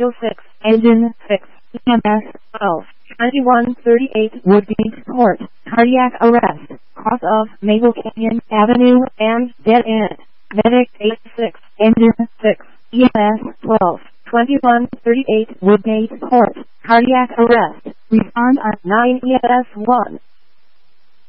6, engine 6, EMS 12, 2138 Woodgate Court, cardiac arrest, cross of Maple Canyon Avenue and dead end. Medic 86, engine 6, EMS 12, 2138 Woodgate Court, cardiac arrest, respond at 9 EMS 1.